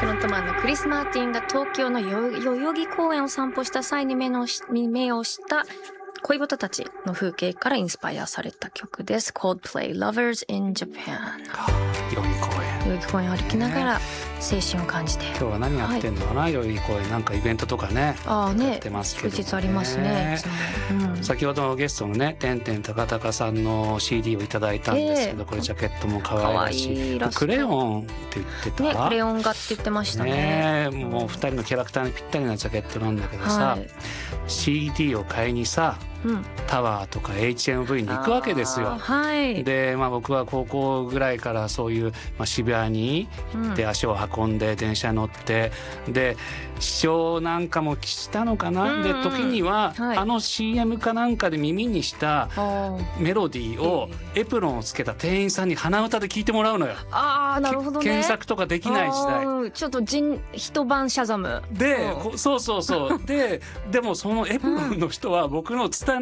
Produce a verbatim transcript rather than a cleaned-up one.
フロントマンのクリス・マーティンが東京の代々木公園を散歩した際に目のし目をした恋人たちの風景からインスパイアされた曲です。 Coldplay Lovers in Japan。 代々木公園代々木公園を歩きながら青春を感じて、 今日は何やってんのかな、はい、代々木公園なんかイベントとかね、 あーね、 やってますけど、ね、 祝日ありますね、うん、 先ほどのゲストのねてんてんたかたかさんの シーディー をいただいたんですけど、えー、これジャケットも可愛らしい、クレヨンって言ってた、 ね、クレヨン画って言ってましたね。 ね、もうふたりのキャラクターにぴったりなジャケットなんだけどさ、はい、シーディー を買いにさ、うん、タワーとか エイチエムブイ に行くわけですよ、 はい、 で、まあ、僕は高校ぐらいからそういう、まあ、渋谷に行って足を運んで電車に乗って、うん、で視聴なんかもしたのかな、うん、で時には、はい、あの シーエム かなんかで耳にしたメロディーをエプロンをつけた店員さんに鼻歌で聞いてもらうのよ。 あー、なるほどね。 検索とかできない時代、 ちょっと人一晩シャザムで、 うん、 そうそうそうででもそのエプロンの人は僕の伝